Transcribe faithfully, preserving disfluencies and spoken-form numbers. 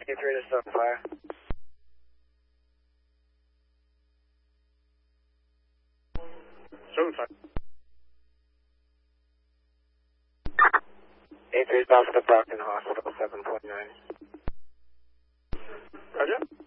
K three to start fire. Seven five. A three is bound for the Brockton Hospital, seven point nine. Roger.